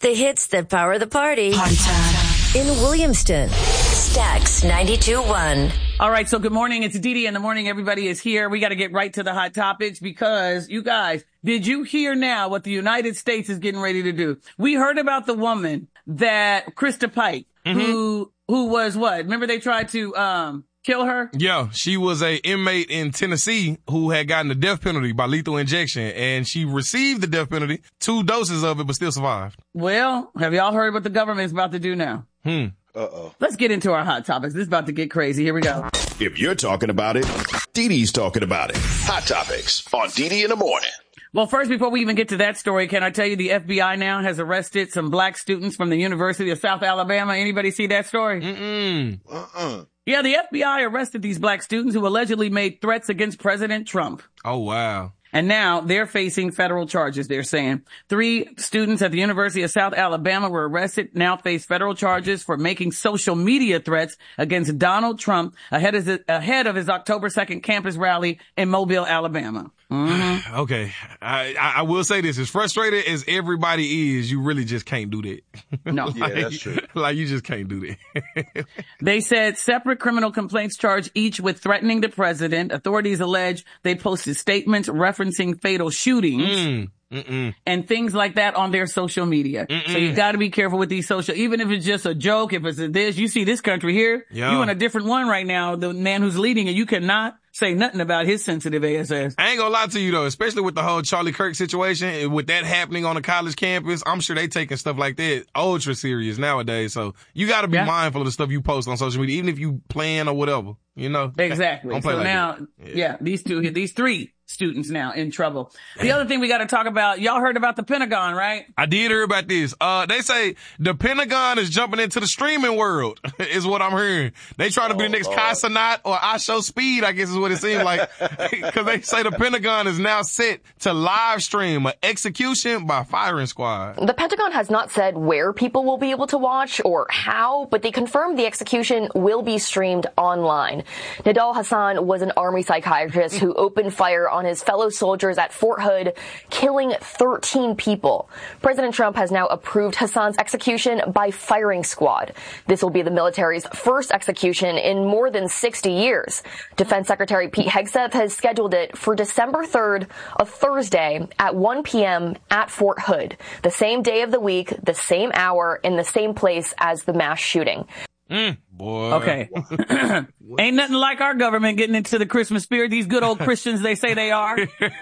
The hits that power the party. Party time. In Williamston. Stax 92.1. All right, so good morning. It's Dee in the morning. Everybody is here. We got to get right to the hot topics because, you guys, did you hear now what the United States is getting ready to do? We heard about the woman that, Krista Pike, who was what? Remember they tried to kill her? Yeah, she was a inmate in Tennessee who had gotten the death penalty by lethal injection, and she received the death penalty, 2 doses of it, but still survived. Well, have y'all heard what the government's about to do now? Let's get into our hot topics. This is about to get crazy. Here we go. If you're talking about it, Dee Dee's talking about it. Hot Topics on Dee Dee in the morning. Well, first, before we even get to that story, can I tell you the FBI now has arrested some black students from the University of South Alabama? Anybody see that story? Yeah, the FBI arrested these black students who allegedly made threats against President Trump. Oh, wow. And now they're facing federal charges, they're saying. 3 students at the University of South Alabama were arrested, now face federal charges for making social media threats against Donald Trump ahead of his October 2nd campus rally in Mobile, Alabama. Okay. I will say this. As frustrated as everybody is, you really just can't do that. No. Yeah, that's true. Like, you just can't do that. They said separate criminal complaints charge each with threatening the president. Authorities allege they posted statements referencing fatal shootings and things like that on their social media. So you got to be careful with these social, even if it's just a joke, if it's this, you see this country here, you in a different one right now, the man who's leading it, you cannot say nothing about his sensitive ASS. I ain't gonna lie to you though, especially with the whole Charlie Kirk situation, and with that happening on a college campus, I'm sure they taking stuff like that ultra serious nowadays. So you gotta be mindful of the stuff you post on social media, even if you playing or whatever, you know? Exactly. So like now, these 3 students now in trouble. The other thing we got to talk about, y'all heard about the Pentagon, right? I did hear about this. They say the Pentagon is jumping into the streaming world, is what I'm hearing. They trying to be the next Kai Cenat or I Show Speed, I guess is what it seems like. Because they say the Pentagon is now set to live stream an execution by firing squad. The Pentagon has not said where people will be able to watch or how, but they confirmed the execution will be streamed online. Nidal Hasan was an Army psychiatrist who opened fire on his fellow soldiers at Fort Hood, killing 13 people. President Trump has now approved Hassan's execution by firing squad. This will be the military's first execution in more than 60 years. Defense Secretary Pete Hegseth has scheduled it for December 3rd, a Thursday at 1 p.m. at Fort Hood, the same day of the week, the same hour, in the same place as the mass shooting. Boy. Okay. Ain't nothing like our government getting into the Christmas spirit. These good old Christians they say they are.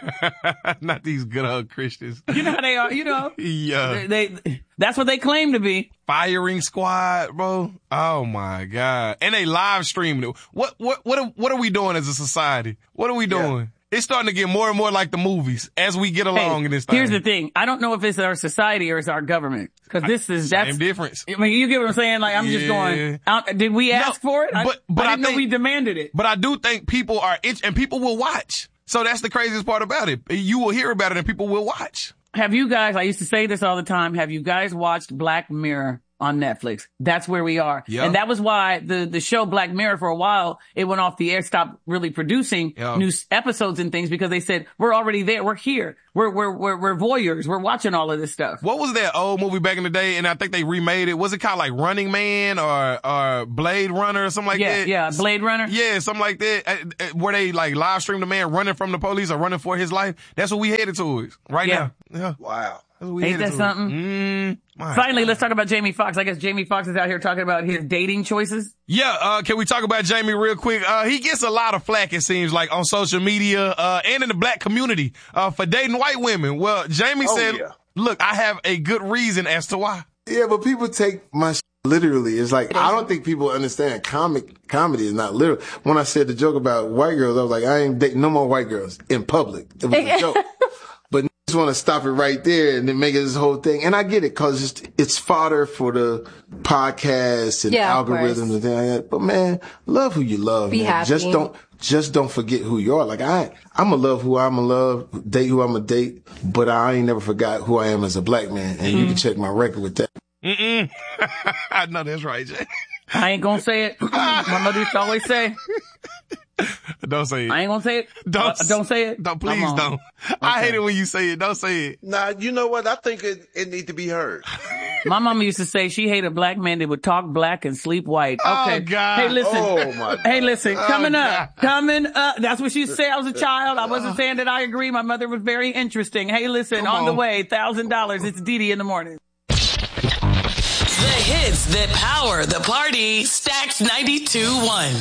Not these good old Christians. You know how they are, you know? Yeah. That's what they claim to be. Firing squad, bro. Oh my God. And they live streaming it. What are we doing as a society? What are we doing? Yeah. It's starting to get more and more like the movies as we get along in this thing. Here's the thing. I don't know if it's our society or it's our government. Because that's same difference. I mean, you get what I'm saying? Like, I'm just going, did we ask for it? But I didn't know we demanded it. But I do think people are and people will watch. So that's the craziest part about it. You will hear about it and people will watch. Have you guys, I used to say this all the time, have you guys watched Black Mirror on Netflix? That's where we are. Yep. And that was why the show Black Mirror, for a while, it went off the air, stopped really producing new episodes and things because they said, we're already there. We're here. We're voyeurs. We're watching all of this stuff. What was that old movie back in the day? And I think they remade it. Was it called like Running Man or Blade Runner or something like that? Yeah, Blade Runner. Yeah, something like that. Where they like live streamed a man running from the police or running for his life. That's what we headed towards right now. Yeah. Wow. Ain't that something? Finally, let's talk about Jamie Foxx. I guess Jamie Foxx is out here talking about his dating choices. Yeah, can we talk about Jamie real quick? He gets a lot of flack, it seems like, on social media, and in the black community, for dating white women. Well, Jamie said, look, I have a good reason as to why. Yeah, but people take my literally. It's like, I don't think people understand comedy is not literal. When I said the joke about white girls, I was like, I ain't dating no more white girls in public. It was a joke. But just want to stop it right there and then make it this whole thing. And I get it because it's fodder for the podcasts and algorithms and things like that. But man, love who you love. Be man. happy. Just don't forget who you are. Like I'm gonna love who I'm gonna love, date who I'm gonna date, but I ain't never forgot who I am as a black man. And you can check my record with that. I know that's right, Jay. I ain't gonna say it. My mother used to always say. Don't say it. I ain't gonna say it. Don't say it. Don't, please don't. Okay. I hate it when you say it. Don't say it. Nah, you know what? I think it need to be heard. My mama used to say she hated black men that would talk black and sleep white. Okay. Oh, God. Hey, listen. Oh, my God. Hey, listen. Coming up. That's what she used to say. I was a child. I wasn't saying that I agree. My mother was very interesting. Hey, listen. On the way, $1,000. It's Didi in the morning. The hits that power the party. Stacks 92.1.